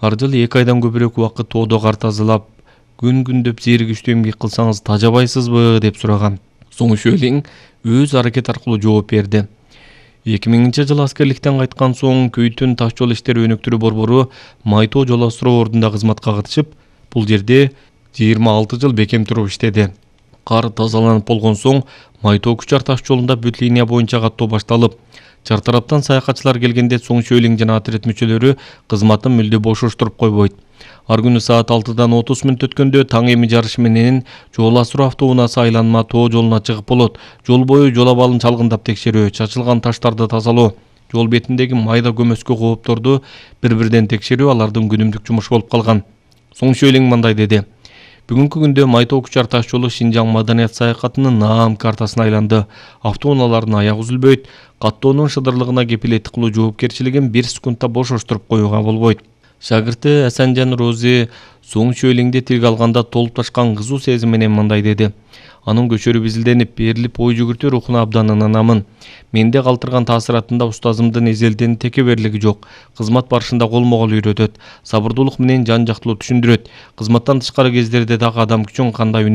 Ар жылы 2 айдан көбүрөөк убакыт тоодо кар тазалап, күндөп зээригиштүү эмгек кылсаңыз тажабайсызбы деп сураган. Соң Шөлиң өз аракет аркылуу жооп берди. 2000-жылы аскерликтен кайткан соң Көйтүн таш жол иштери өнүктүрүү борбору Майтоо жол астыруу ордунда кызматка катышып, бул жерде 26 жыл бекем туруп иштеди. Кар тазаланып болгон соң Майтоо Күчар таш жолунда бүт линия боюнча каттоо башталып, чар тараптан саякатчылар келгенде Соң Шөлиң жана отряд мүчөлөрү кызматын мүлдө бошоштуруп койбойт. Ар күнү саат 6-дан 30 мүнөт өткөндө таң эми жарышы менен жол астыруу автоунаасы айланма тоо жолуна чыгып болот. Жол бою жол абалын чалгындап текшерүү, чачылган таштарды тазалоо, жол бетиндеги майда көмөскө коопторду бир-бирден текшерүү алардын күнүмдүк жумушу болуп калган. Соң Шөлиң мындай деди: Бүгүнкү күндө Майтоо Күчар таш жолу Шинжаң маданият саякатынын наам картасына айланды. Автоунаалардын аяк үзүлбөйт, каттоонун шыдырлыгына кепилеттик кылуу жоопкерчилигин 1 секундта бошоштуруп коюуга болбойт. Шагырты Асанжан Рози Соң Шөлиңди тилге алганда толуп ташкан кызуу сезим менен мындай деди: Анын көчөрү безилденип, берилип ой жүгүртүү рухуна абдан ынанамын. Менде калтырган таасиратында устазымдын эзелден текеберлиги жок. Кызмат барышында колмо-кол үйрөтөт, сабырдуулук менен жан жактылуу түшүндүрөт. Кызматтан тышкары кездерде дагы адам күчүн кандай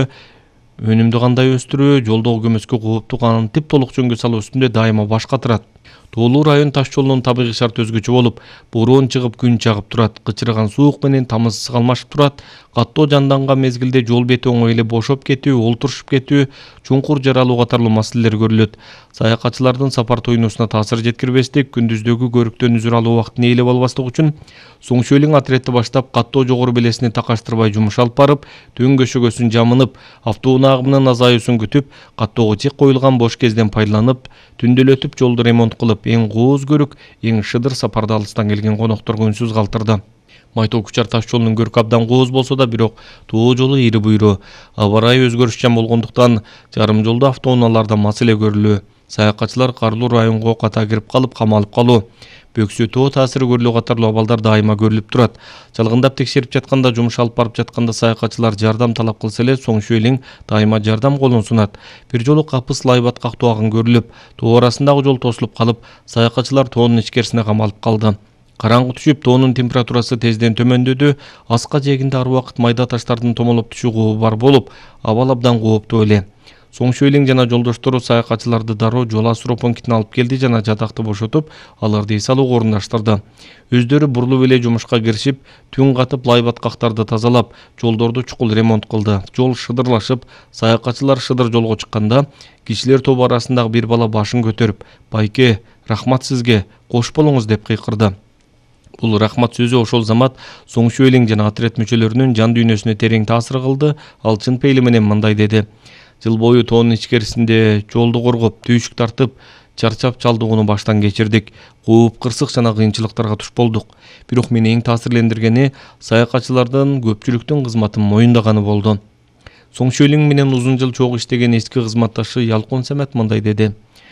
өнүмдү кандай өстүрүү, жолдогу көмөскө коопту кантип толук жөнгө салуу үстүндө дайыма баш катырат. Тоолуу район таш жолунун табигый шарты өзгөчө болуп, бороон чыгып күн чагып турат, кычыраган суук менен тамыз алмашып турат. Каттоо жанданган мезгилде жол бети оңой эле бошоп кетүү, олтурушуп кетүү, чуңкур жаралуу катарлуу маселелер көрүлөт. Саякатчылардын сапар туйнусуна таасир жеткирбестик, күндүздөгү көрүктөн үзүр алуу убактын ээлеп албастык үчүн Соң Шөлиң отрядты баштап каттоо жогору белесине такаштырбай жумуш алып барып, түн көшөгөсүн жамынып, автоунаа агымынын азаюусун күтүп, каттоого чек коюлган бош кезден пайдаланып, түндөлөтүп жолду ремонт кылып, эң кооз көрүк, эң шыдыр сапарды алыстан келген конокторго үнсүз калтырды. Майтоо Күчар таш жолунун көркү абдан кооз болсо да, бирок тоо жолу ири буйруу, аба ырайы өзгөрүшчан болгондуктан жарым жолдо автоунааларда маселе көрүлүү. Саякатчылар карлуу районго ката кирип калып, камалып калуу, бөксө тоо таасири көрүлүү катарлуу абалдар дайыма көрүлүп турат. Чалгындап текшерип жатканда, жумуш алып барып жатканда саякатчылар жардам талап кылса эле, Соң Шөлиң дайыма жардам колун сунат. Бир жолу капыс лайбат кактооган көрүлүп, тоо арасындагы жол тосулуп калып, саякатчылар тоонун ичкерисине камалып калды. Караңгы түшүп, тоонун температурасы тезден төмөндөдү. Аска жээгинде ар убакыт майда таштардын томолоп түшүү кообу бар болуп, абал абдан кооптуу эле. Соң Шөлиң жана жолдоштору саякатчыларды дароо жол астыруу пунктине алып келди жана жатакты бошотуп, аларды эс алууга орундаштырды. Өздөрү бурулуп эле жумушка киришип, түн катып лайбаткактарды тазалап, жолдорду чукул ремонт кылды. Жол шыдырлашып, саякатчылар шыдыр жолго чыкканда, кишилер тобу арасындагы бир бала башын көтөрүп: "Байке, рахмат сизге, кош болуңуз" деп кыйкырды. Бул рахмат сөзү ошол замат Соң Шөлиң жана отряд мүчөлөрүнүн жан дүйнөсүнө терең таасир кылды. Ал чын пейили менен мындай деди: Жыл бою тоонун ичкерисинде жолду коргоп, түйшүк тартып, чарчап чалдыгууну баштан кечирдик. Кооп, кырсык жана кыйынчылыктарга туш болдук. Бирок мени эң таасирлендиргени саякатчылардын көпчүлүктүн кызматын моюндаганы болду. Соң Шөлиң менен узун жыл чогуу иштеген эски кызматташы Ялкын Самет мындай деди: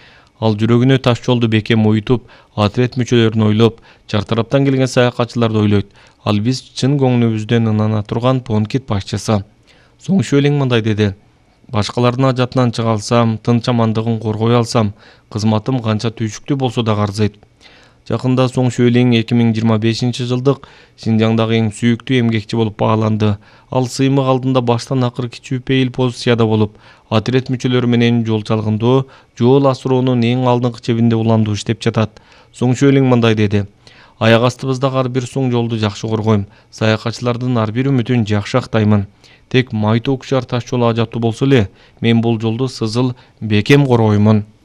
Ал жүрөгүнө таш жолду бекем уютуп, отряд мүчөлөрүн ойлоп, чар тараптан келген саякатчыларды ойлойт. Ал биз чын көңүлүбүздөн ынана турган понкит башчысы. Соң Шөлиң мындай деди: Башкалардын ажатынан чыга алсам, тынч амандыгын коргой алсам, кызматым канча түйшүктүү болсо да арзыйт. Жакында Соң Шөлиң 2025-жылдык Шинжаңдагы эң сүйүктүү эмгекчи болуп бааланды. Ал сыймык алдында баштан акыр кичүү пейил позицияда болуп, отряд мүчөлөрү менен жол чалгындоо, жол астыроонун эң алдыңкы чебинде уландуу иштеп жатат. Соң Шөлиң мындай деди: Аяк астыбыздагы ар бир суң жолду жакшы коргойм. Саякатчылардын ар бир үмүтүн жакшы актаймын. Тек Майтоо Күчар таш жолу ажаттуу болсо эле, мен бул жолду сызыл бекем коргоймун.